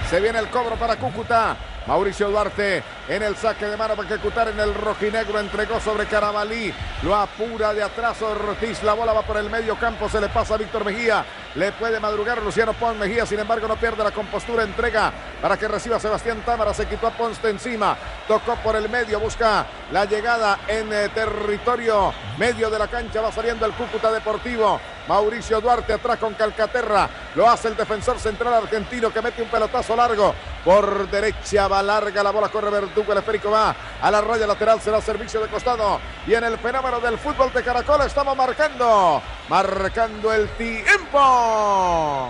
Se viene el cobro para Cúcuta. Mauricio Duarte en el saque de mano para ejecutar en el rojinegro. Entregó sobre Carabalí. Lo apura de atrás Ortiz. La bola va por el medio campo. Se le pasa a Víctor Mejía. Le puede madrugar Luciano Pons. Mejía, sin embargo, no pierde la compostura. Entrega para que reciba Sebastián Támara. Se quitó a Pons de encima. Tocó por el medio. Busca la llegada en territorio medio de la cancha. Va saliendo el Cúcuta Deportivo. Mauricio Duarte atrás con Calcaterra. Lo hace el defensor central argentino que mete un pelotazo largo. Por derecha va larga la bola, corre Verdugo, el esférico va a la raya lateral, será servicio de costado. Y en el fenómeno del fútbol de Caracol estamos marcando el tiempo.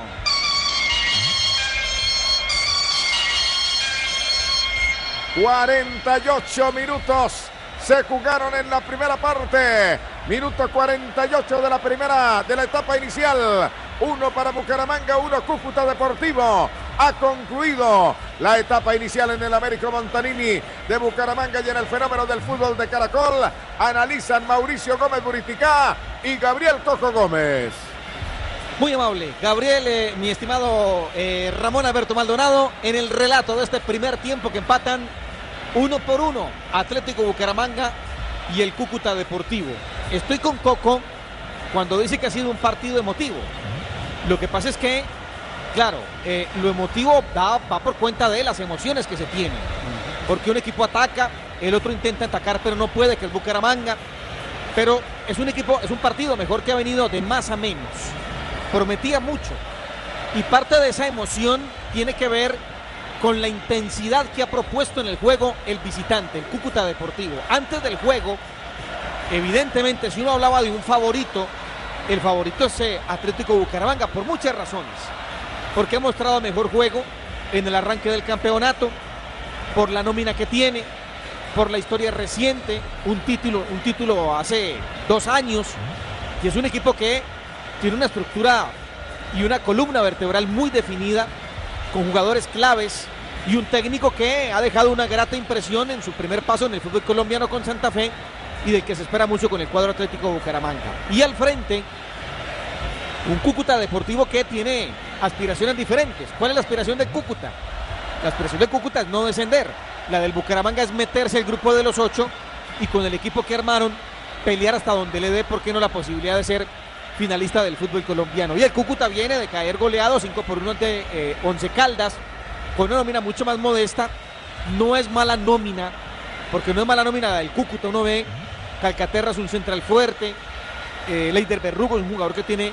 ...48 minutos se jugaron en la primera parte. Minuto 48 de la etapa inicial. 1 para Bucaramanga, 1 Cúcuta Deportivo. Ha concluido la etapa inicial en el Américo Montanini de Bucaramanga y en el fenómeno del fútbol de Caracol. Analizan Mauricio Gómez Buriticá y Gabriel Coco Gómez. Muy amable, Gabriel, mi estimado Ramón Alberto Maldonado, en el relato de este primer tiempo que empatan 1-1, Atlético Bucaramanga y el Cúcuta Deportivo. Estoy con Coco cuando dice que ha sido un partido emotivo. Lo que pasa es que, claro, lo emotivo va por cuenta de las emociones que se tienen. Porque un equipo ataca, el otro intenta atacar, pero no puede, que es Bucaramanga. Pero es un partido mejor que ha venido de más a menos. Prometía mucho. Y parte de esa emoción tiene que ver con la intensidad que ha propuesto en el juego el visitante, el Cúcuta Deportivo. Antes del juego, evidentemente, si uno hablaba de un favorito, el favorito es Atlético Bucaramanga, por muchas razones. Porque ha mostrado mejor juego en el arranque del campeonato, por la nómina que tiene, por la historia reciente, un título hace 2 años, y es un equipo que tiene una estructura y una columna vertebral muy definida, con jugadores claves y un técnico que ha dejado una grata impresión en su primer paso en el fútbol colombiano con Santa Fe y del que se espera mucho con el cuadro Atlético Bucaramanga. Y al frente, un Cúcuta Deportivo que tiene aspiraciones diferentes. ¿Cuál es la aspiración de Cúcuta? La aspiración de Cúcuta es no descender. La del Bucaramanga es meterse al grupo de los 8 y con el equipo que armaron pelear hasta donde le dé, ¿por qué no?, la posibilidad de ser finalista del fútbol colombiano. Y el Cúcuta viene de caer goleado 5-1 ante Once Caldas, con una nómina mucho más modesta. No es mala nómina, porque no es mala nómina del Cúcuta. Uno ve, Calcaterra es un central fuerte, Leider Verdugo es un jugador que tiene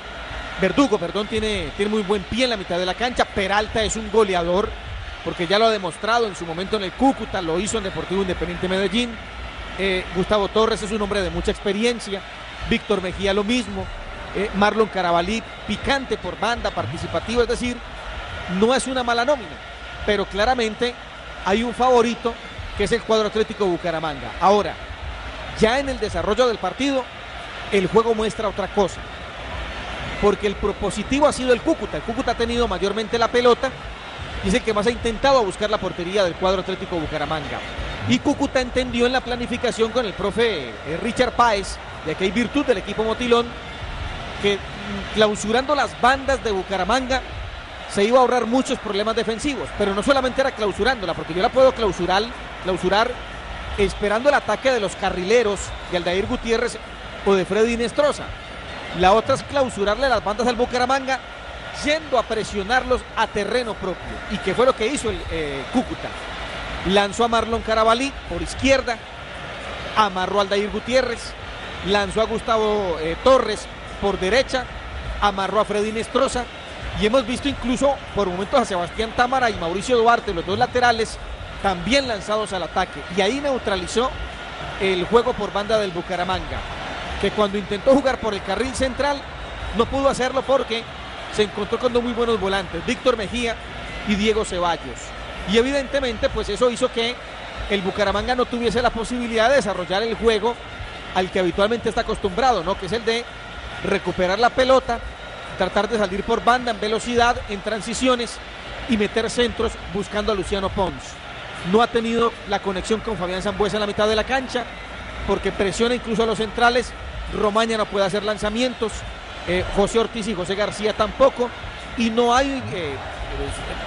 muy buen pie en la mitad de la cancha. Peralta es un goleador, porque ya lo ha demostrado en su momento en el Cúcuta, lo hizo en Deportivo Independiente Medellín. Gustavo Torres es un hombre de mucha experiencia, Víctor Mejía lo mismo. Marlon Carabalí, picante por banda, participativo, es decir, no es una mala nómina, pero claramente hay un favorito que es el cuadro Atlético Bucaramanga. Ahora, ya en el desarrollo del partido, el juego muestra otra cosa, porque el propositivo ha sido el Cúcuta ha tenido mayormente la pelota y es el que más ha intentado buscar la portería del cuadro Atlético Bucaramanga. Y Cúcuta entendió en la planificación con el profe Richard Páez, de que hay virtud del equipo Motilón, que clausurando las bandas de Bucaramanga se iba a ahorrar muchos problemas defensivos, pero no solamente era clausurándola, porque yo la puedo clausurar esperando el ataque de los carrileros de Aldair Gutiérrez o de Freddy Nestroza. La otra es clausurarle las bandas al Bucaramanga yendo a presionarlos a terreno propio, y que fue lo que hizo el Cúcuta. Lanzó a Marlon Carabalí por izquierda, amarró a Aldair Gutiérrez, lanzó a Gustavo Torres por derecha, amarró a Freddy Nestroza, y hemos visto incluso por momentos a Sebastián Támara y Mauricio Duarte, los dos laterales, también lanzados al ataque, y ahí neutralizó el juego por banda del Bucaramanga, que cuando intentó jugar por el carril central no pudo hacerlo porque se encontró con dos muy buenos volantes, Víctor Mejía y Diego Ceballos, y evidentemente pues eso hizo que el Bucaramanga no tuviese la posibilidad de desarrollar el juego al que habitualmente está acostumbrado, ¿no?, que es el de recuperar la pelota, tratar de salir por banda en velocidad, en transiciones y meter centros buscando a Luciano Pons. No ha tenido la conexión con Fabián Sambueza en la mitad de la cancha, porque presiona incluso a los centrales. Romaña no puede hacer lanzamientos, José Ortiz y José García tampoco, y no hay